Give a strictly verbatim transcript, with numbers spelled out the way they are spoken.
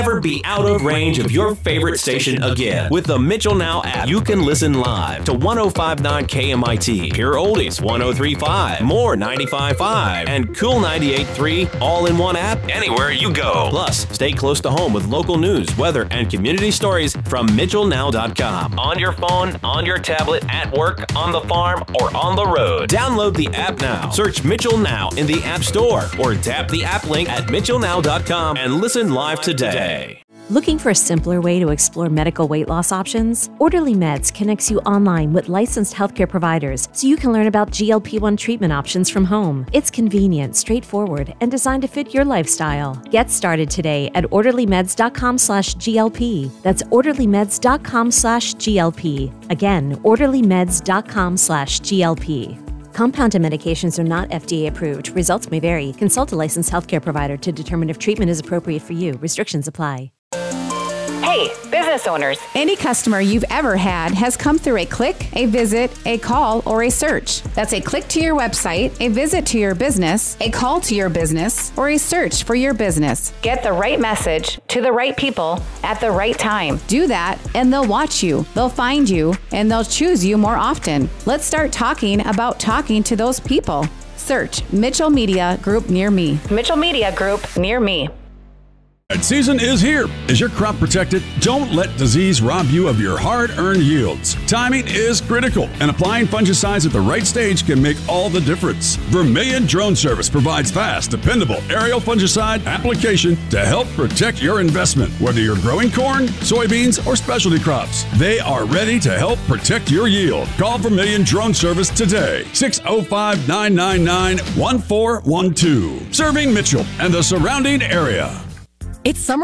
never be out of range of your favorite station again. With the Mitchell Now app, you can listen live to one oh five point nine K M I T, Pure Oldies one oh three point five, More ninety-five point five, and Cool ninety-eight point three all in one app anywhere you go. Plus, stay close to home with local news, weather, and community stories from Mitchell Now dot com. On your phone, on your tablet, at work, on the farm, or on the road. Download the app now. Search Mitchell Now in the App Store or tap the app link at Mitchell Now dot com and listen live today. Looking for a simpler way to explore medical weight loss options? Orderly Meds connects you online with licensed healthcare providers so you can learn about G L P one treatment options from home. It's convenient, straightforward, and designed to fit your lifestyle. Get started today at orderly meds dot com slash G L P. That's orderly meds dot com slash G L P. Again, orderly meds dot com slash G L P. Compounded medications are not F D A approved. Results may vary. Consult a licensed healthcare provider to determine if treatment is appropriate for you. Restrictions apply. Hey, business owners. Any customer you've ever had has come through a click, a visit, a call, or a search. That's a click to your website, a visit to your business, a call to your business, or a search for your business. Get the right message to the right people at the right time. Do that, and they'll watch you, they'll find you, and they'll choose you more often. Let's start talking about talking to those people. Search Mitchell Media Group near me. Mitchell Media Group near me. Season is here. Is your crop protected? Don't let disease rob you of your hard-earned yields. Timing is critical, and applying fungicides at the right stage can make all the difference. Vermilion Drone Service provides fast, dependable aerial fungicide application to help protect your investment. Whether you're growing corn, soybeans, or specialty crops, they are ready to help protect your yield. Call Vermilion Drone Service today. six oh five, nine nine nine, one four one two. Serving Mitchell and the surrounding area. It's summer.